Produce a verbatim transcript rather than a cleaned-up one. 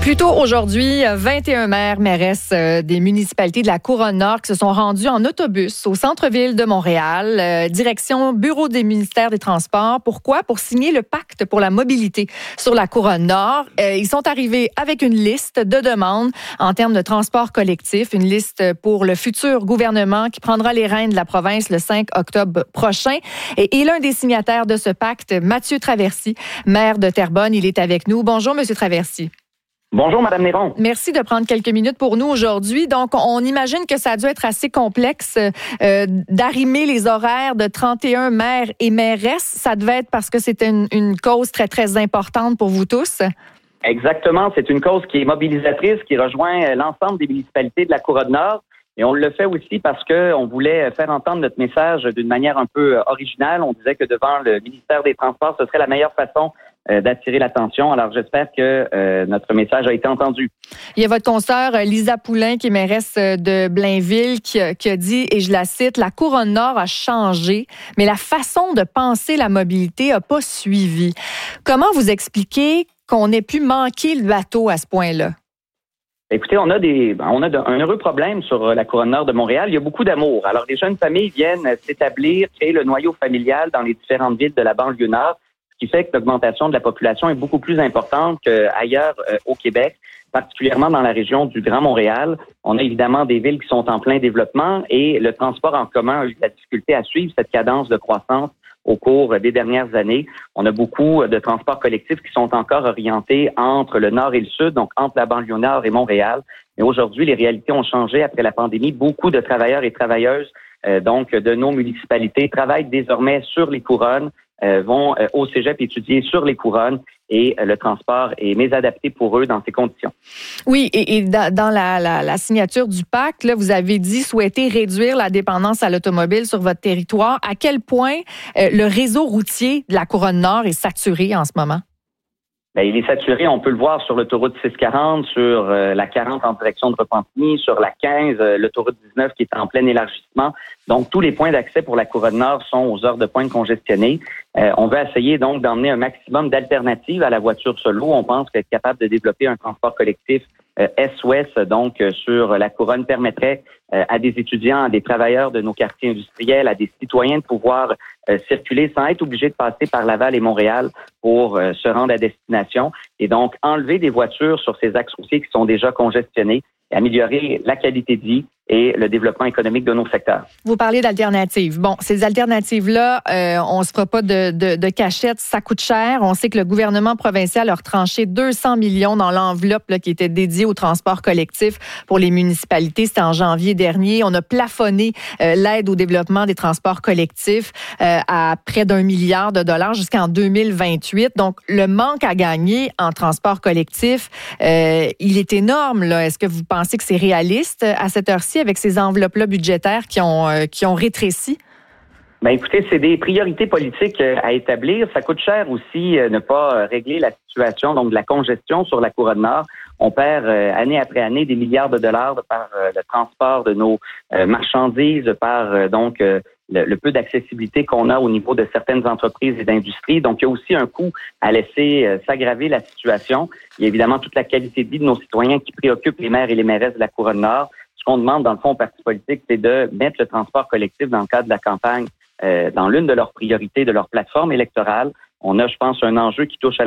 Plus tôt aujourd'hui, vingt et un maires, mairesses des municipalités de la Couronne-Nord qui se sont rendus en autobus au centre-ville de Montréal, euh, direction bureau des ministères des Transports. Pourquoi? Pour signer le pacte pour la mobilité sur la Couronne-Nord. Euh, ils sont arrivés avec une liste de demandes en termes de transport collectif, une liste pour le futur gouvernement qui prendra les rênes de la province le cinq octobre prochain. Et, et l'un des signataires de ce pacte, Mathieu Traversy, maire de Terrebonne, il est avec nous. Bonjour, Monsieur Traversy. Bonjour, Madame Néron. Merci de prendre quelques minutes pour nous aujourd'hui. Donc, on imagine que ça a dû être assez complexe euh, d'arrimer les horaires de trente et un maires et mairesses. Ça devait être parce que c'était une, une cause très, très importante pour vous tous. Exactement. C'est une cause qui est mobilisatrice, qui rejoint l'ensemble des municipalités de la Couronne-Nord. Et on le fait aussi parce que on voulait faire entendre notre message d'une manière un peu originale. On disait que devant le ministère des Transports, ce serait la meilleure façon euh, d'attirer l'attention. Alors, j'espère que euh, notre message a été entendu. Il y a votre consoeur Lisa Poulain, qui est mairesse de Blainville, qui a, qui a dit, et je la cite, « La Couronne-Nord a changé, mais la façon de penser la mobilité n'a pas suivi. » Comment vous expliquez qu'on ait pu manquer le bateau à ce point-là? Écoutez, on a des, on a un heureux problème sur la Couronne-Nord de Montréal. Il y a beaucoup d'amour. Alors, les jeunes familles viennent s'établir, créer le noyau familial dans les différentes villes de la banlieue nord, ce qui fait que l'augmentation de la population est beaucoup plus importante qu'ailleurs euh, au Québec, particulièrement dans la région du Grand Montréal. On a évidemment des villes qui sont en plein développement et le transport en commun a eu de la difficulté à suivre cette cadence de croissance au cours des dernières années. On a beaucoup de transports collectifs qui sont encore orientés entre le nord et le sud, donc entre la banlieue nord et Montréal. Mais aujourd'hui, les réalités ont changé après la pandémie. Beaucoup de travailleurs et travailleuses euh, donc de nos municipalités travaillent désormais sur les couronnes, euh, vont euh, au cégep étudier sur les couronnes et euh, le transport est mésadapté pour eux dans ces conditions. Oui, et, et dans la, la, la signature du pacte, là, vous avez dit souhaiter réduire la dépendance à l'automobile sur votre territoire. À quel point euh, le réseau routier de la Couronne-Nord est saturé en ce moment? Bien, il est saturé, on peut le voir sur l'autoroute six cent quarante, sur euh, la quarante en direction de Repentigny, sur la quinze, euh, l'autoroute dix-neuf qui est en plein élargissement. Donc, tous les points d'accès pour la Couronne-Nord sont aux heures de pointe congestionnées. Euh, on veut essayer donc d'emmener un maximum d'alternatives à la voiture solo. On pense qu'être capable de développer un transport collectif euh, est-ouest, donc euh, sur la Couronne, permettrait euh, à des étudiants, à des travailleurs de nos quartiers industriels, à des citoyens de pouvoir euh, circuler sans être obligés de passer par Laval et Montréal pour euh, se rendre à destination. Et donc, enlever des voitures sur ces axes routiers qui sont déjà congestionnés, et améliorer la qualité de vie et le développement économique de nos secteurs. Vous parlez d'alternatives. Bon, ces alternatives-là, euh, on ne se fera pas de, de, de cachette, ça coûte cher. On sait que le gouvernement provincial a retranché deux cents millions dans l'enveloppe là, qui était dédiée au transport collectif pour les municipalités. C'était en janvier dernier. On a plafonné euh, l'aide au développement des transports collectifs euh, à près d'un milliard de dollars jusqu'en deux mille vingt-huit. Donc, le manque à gagner en transport collectif, euh, il est énorme. Là. Est-ce que vous pensez que c'est réaliste à cette heure-ci avec ces enveloppes-là budgétaires qui ont, euh, qui ont rétréci? Ben écoutez, c'est des priorités politiques euh, à établir. Ça coûte cher aussi euh, ne pas euh, régler la situation donc de la congestion sur la Couronne-Nord. On perd euh, année après année des milliards de dollars de par euh, le transport de nos euh, marchandises, par euh, donc euh, le, le peu d'accessibilité qu'on a au niveau de certaines entreprises et d'industries. Donc, il y a aussi un coût à laisser euh, s'aggraver la situation. Il y a évidemment toute la qualité de vie de nos citoyens qui préoccupe les maires et les mairesses de la Couronne-Nord. Ce qu'on demande, dans le fond, au Parti politique, c'est de mettre le transport collectif dans le cadre de la campagne, euh, dans l'une de leurs priorités de leur plateforme électorale. On a, je pense, un enjeu qui touche à